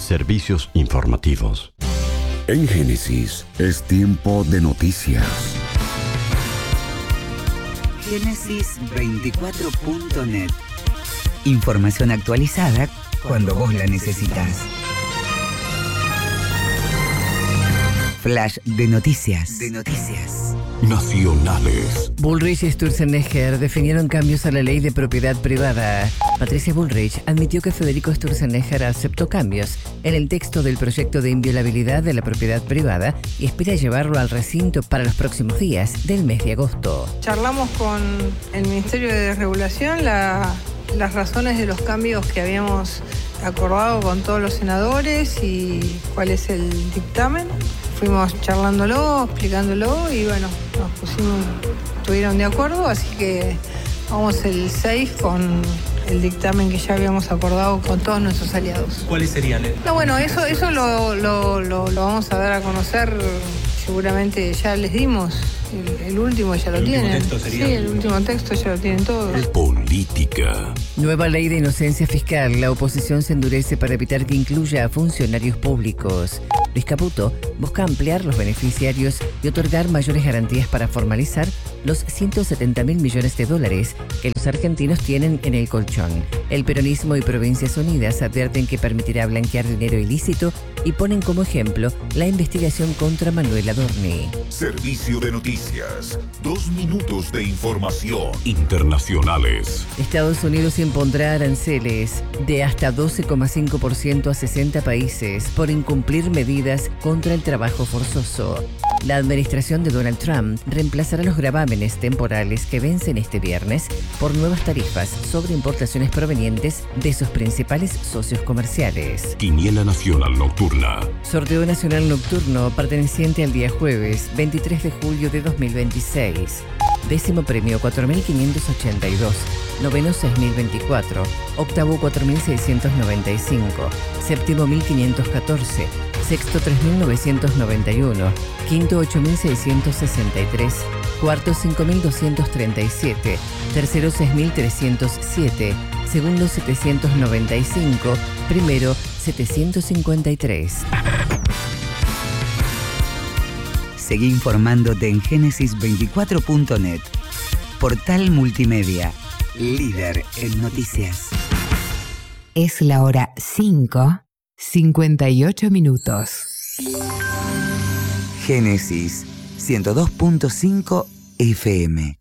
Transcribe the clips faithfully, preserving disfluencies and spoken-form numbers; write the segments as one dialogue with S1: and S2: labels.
S1: Servicios informativos.
S2: En Génesis es tiempo de noticias.
S3: Génesis veinticuatro punto net. Información actualizada cuando vos la necesitas. Flash de noticias. De noticias.
S2: Nacionales.
S4: Bullrich y Sturzenegger definieron cambios a la ley de propiedad privada. Patricia Bullrich admitió que Federico Sturzenegger aceptó cambios en el texto del proyecto de inviolabilidad de la propiedad privada y espera llevarlo al recinto para los próximos días del mes de agosto.
S5: Charlamos con el Ministerio de Desregulación la, las razones de los cambios que habíamos acordado con todos los senadores y cuál es el dictamen. Fuimos charlándolo, explicándolo y bueno, nos pusimos, estuvieron de acuerdo, así que vamos el seis con el dictamen que ya habíamos acordado con todos nuestros aliados.
S6: ¿Cuáles serían?
S5: No, bueno, eso, eso lo, lo, lo, lo vamos a dar a conocer, seguramente ya les dimos. El, el último ya lo tienen. ¿El último texto sería? Sí, el último texto ya lo tienen todos.
S2: Política.
S4: Nueva ley de inocencia fiscal. La oposición se endurece para evitar que incluya a funcionarios públicos. Luis Caputo busca ampliar los beneficiarios y otorgar mayores garantías para formalizar los ciento setenta mil millones de dólares que los argentinos tienen en el colchón. El peronismo y Provincias Unidas advierten que permitirá blanquear dinero ilícito y ponen como ejemplo la investigación contra Manuel Adorni.
S2: Servicio de noticias. Dos minutos de información.
S1: Internacionales.
S4: Estados Unidos impondrá aranceles de hasta doce coma cinco por ciento a sesenta países por incumplir medidas contra el trabajo forzoso. La administración de Donald Trump reemplazará los gravámenes temporales que vencen este viernes por nuevas tarifas sobre importaciones provenientes de sus principales socios comerciales.
S1: Quiniela Nacional Nocturna.
S4: Sorteo nacional nocturno perteneciente al día jueves veintitrés de julio de dos mil veintiséis. Décimo premio cuatro mil quinientos ochenta y dos. Noveno seis mil veinticuatro. Octavo cuatro mil seiscientos noventa y cinco. Séptimo mil quinientos catorce. Sexto tres mil novecientos noventa y uno. Quinto ocho mil seiscientos sesenta y tres. Cuarto cinco mil doscientos treinta y siete. Tercero seis mil trescientos siete. Segundo setecientos noventa y cinco. Primero setecientos cincuenta y tres.
S3: Seguí informándote en Génesis veinticuatro punto net. Portal multimedia, líder en noticias.
S7: Es la hora cinco, cincuenta y ocho minutos.
S3: Génesis ciento dos punto cinco F M.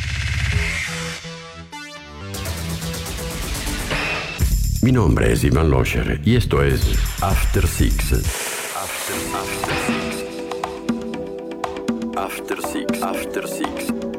S1: Mi nombre es Iván Locher y esto es After Six. After, after Six. After Six. After Six.